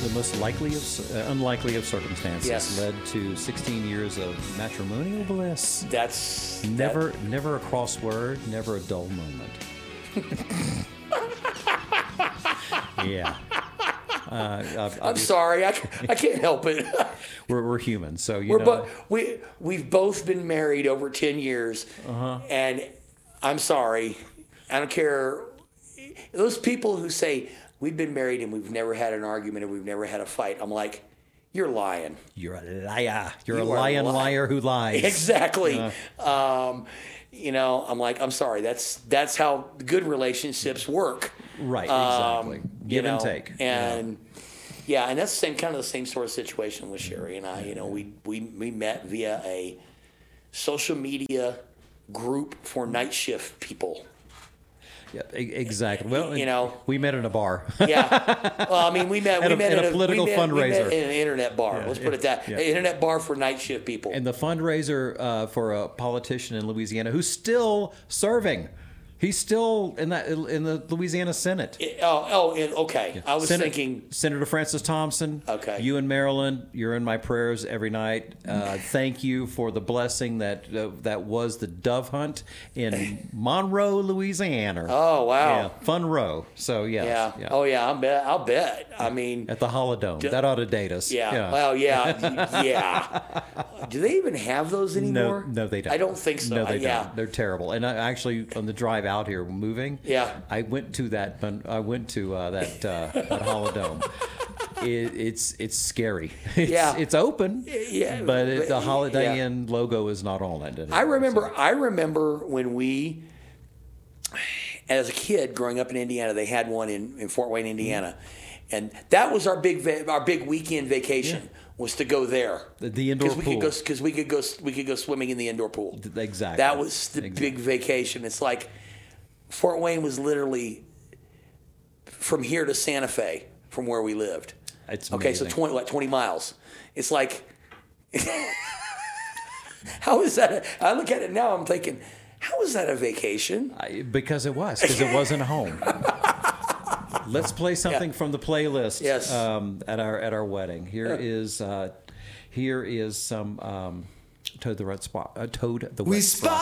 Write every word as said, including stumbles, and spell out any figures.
the most likely of uh, unlikely of circumstances Yes. led to sixteen years of matrimonial bliss. That's Never, that- never a crossword, never a dull moment. Yeah. Uh, I've- I'm sorry, I, ca- I can't help it. we're, we're human, so you We're know. bo- we we've both been married over ten years, Uh-huh. and I'm sorry, I don't care. Those people who say we've been married and we've never had an argument and we've never had a fight, I'm like, you're lying. You're a liar. You're You a are lying li- liar who lies. Exactly. Uh. Um, you know, I'm like, I'm sorry. That's that's how good relationships work. Right, Um, exactly. you Give and know, take. And yeah, and that's the same kind of the same sort of situation with Sherry and I. You know, we we we met via a social media group for night shift people. Yeah, e- exactly. Well, You know. we met in a bar. Yeah. Well, I mean, we met. At we a- met at at a political we met, We fundraiser. met in an internet bar. Yeah, Let's put it that. yeah. An internet bar for night shift people. And the fundraiser uh, for a politician in Louisiana who's still serving. He's still in that in the Louisiana Senate. oh, oh, and, okay. I was Sen- thinking. Senator Francis Thompson. Okay. You in Maryland, you're in my prayers every night. Uh, thank you for the blessing that uh, that was the dove hunt in Monroe, Louisiana. Oh wow. Yeah, fun row. So yes, Yeah. yeah. Oh yeah. I'll bet. I'll bet. I mean. At the Holodome. That ought to date us. Yeah. Well, yeah. Yeah. Do they even have those anymore? No, no, they don't. I don't think so. No, they I- yeah. don't. They're terrible. And I actually, on the drive out here, moving, Yeah. I went to that. I went to uh, that uh, that Holodome. It, it's it's scary. It's, Yeah. it's open. Yeah, but it, the but- Holiday yeah. Inn logo is not on it. Anymore, I remember. so. I remember when we, as a kid growing up in Indiana, they had one in, in Fort Wayne, Indiana, and that was our big va- our big weekend vacation was to go there. The- the indoor we could pool. go because we could go we could go swimming in the indoor pool. Exactly. That was the Exactly. big vacation. It's like Fort Wayne was literally from here to Santa Fe from where we lived. It's Okay, so amazing. twenty what twenty miles. It's like how is that? A, I look at it now. I'm thinking, how is that a vacation? I, because it was because it wasn't home. Let's play something Yeah. from the playlist. Yes. Um, at our at our wedding. Here Yeah. is uh, here is some um, Toad the Red Spot. Uh, Toad the We Wet Sprocket.